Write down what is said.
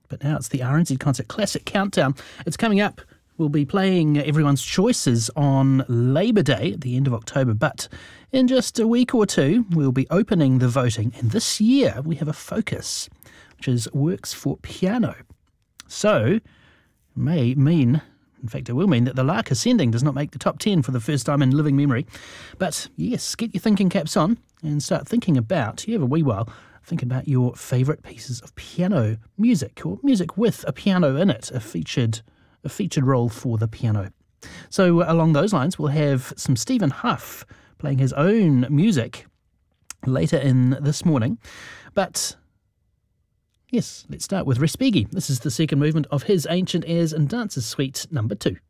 But now it's the RNZ Concert Classic Countdown. It's coming up. We'll be playing everyone's choices on Labour Day at the end of October, but in just a week or two, we'll be opening the voting. And this year, we have a focus, which is works for piano. So, may mean, in fact, it will mean that the Lark Ascending does not make the top 10 for the first time in living memory. But yes, get your thinking caps on and start thinking about, you have a wee while, think about your favourite pieces of piano music, or music with a piano in it, a featured role for the piano. So along those lines, we'll have some Stephen Huff playing his own music later in this morning. But yes, let's start with Respighi. This is the second movement of his Ancient Airs and Dances Suite number 2.